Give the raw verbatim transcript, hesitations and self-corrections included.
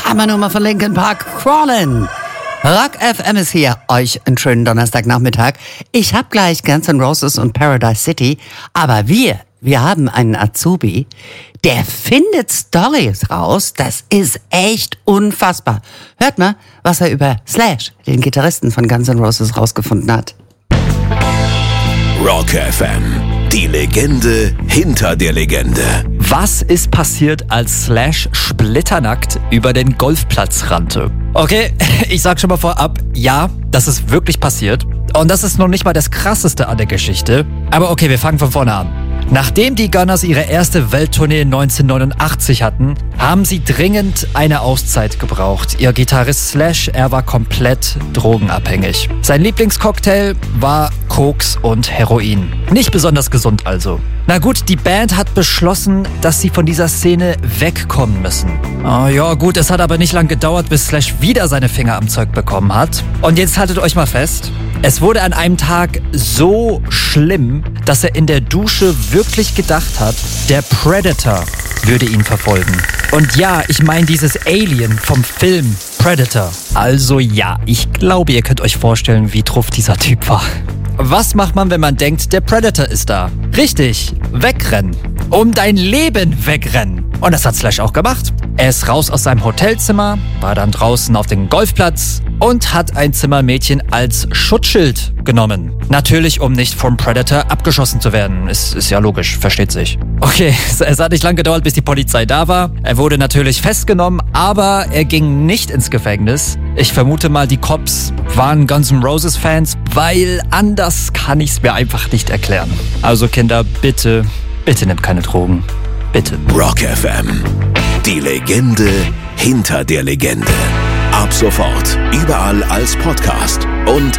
Einmal nur mal von Linkin Park, Crawlin'. Rock F M ist hier. Euch einen schönen Donnerstagnachmittag. Ich hab gleich Guns N' Roses und Paradise City, aber wir, wir haben einen Azubi, der findet Storys raus, das ist echt unfassbar. Hört mal, was er über Slash, den Gitarristen von Guns N' Roses, rausgefunden hat. Rock F M, die Legende hinter der Legende. Was ist passiert, als Slash splitternackt über den Golfplatz rannte? Okay, ich sag schon mal vorab, ja, das ist wirklich passiert. Und das ist noch nicht mal das Krasseste an der Geschichte. Aber okay, wir fangen von vorne an. Nachdem die Gunners ihre erste Welttournee neunzehnhundertneunundachtzig hatten, haben sie dringend eine Auszeit gebraucht. Ihr Gitarrist Slash, er war komplett drogenabhängig. Sein Lieblingscocktail war Koks und Heroin. Nicht besonders gesund also. Na gut, die Band hat beschlossen, dass sie von dieser Szene wegkommen müssen. Oh ja gut, es hat aber nicht lang gedauert, bis Slash wieder seine Finger am Zeug bekommen hat. Und jetzt haltet euch mal fest. Es wurde an einem Tag so schlimm, dass er in der Dusche wirklich gedacht hat, der Predator würde ihn verfolgen. Und ja, ich meine dieses Alien vom Film Predator. Also ja, ich glaube, ihr könnt euch vorstellen, wie truff dieser Typ war. Was macht man, wenn man denkt, der Predator ist da? Richtig, wegrennen. Um dein Leben wegrennen. Und das hat Slash auch gemacht. Er ist raus aus seinem Hotelzimmer, war dann draußen auf dem Golfplatz und hat ein Zimmermädchen als Schutzschild genommen. Natürlich, um nicht vom Predator abgeschossen zu werden. Ist, ist ja logisch, versteht sich. Okay, es hat nicht lange gedauert, bis die Polizei da war. Er wurde natürlich festgenommen, aber er ging nicht ins Gefängnis. Ich vermute mal, die Cops waren Guns N' Roses Fans, weil anders kann ich es mir einfach nicht erklären. Also Kinder, bitte, bitte nehmt keine Drogen. Bitte. Rock F M, die Legende hinter der Legende. Ab sofort überall als Podcast und